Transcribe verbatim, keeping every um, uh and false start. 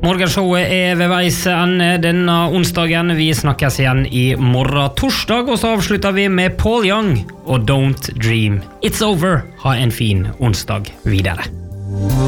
Morgenshowet er ved veis ende denne onsdagen. Vi snakkes igjen i morgen torsdag, og så avslutter vi med Paul Young og Don't Dream It's Over. Ha en fin onsdag videre.